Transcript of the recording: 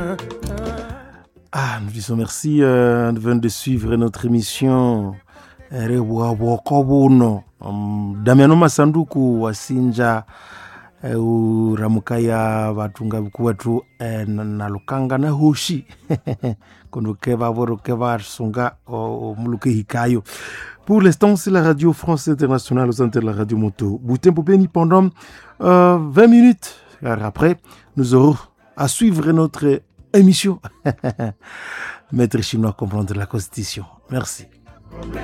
Ah, nous disons merci. Nous venons de suivre notre émission. Damiano Masanduku wasinja uramukaya vatunga vikuwetu na lukanga na hushi kondukeva vorokeva sunga muluke hikayo. Pour l'instant, c'est la radio France Internationale aux antennes de la radio moto Butembo Beni pendant 20 minutes. Car après, nous aurons à suivre notre émission. Maître chinois comprendre la Constitution. Merci.